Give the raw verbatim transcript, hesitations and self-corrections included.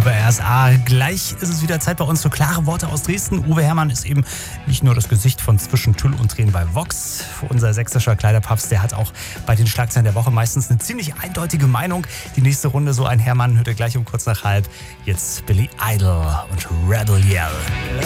über R S A. Gleich ist es wieder Zeit bei uns für klare Worte aus Dresden. Uwe Herrmann ist eben nicht nur das Gesicht von Zwischen Tüll und Tränen bei Vox. Unser sächsischer Kleiderpapst, der hat auch bei den Schlagzeilen der Woche meistens eine ziemlich eindeutige Meinung. Die nächste Runde, so ein Herrmann, hört ihr gleich um kurz nach halb. Jetzt Billy Idol und Rebel Yell.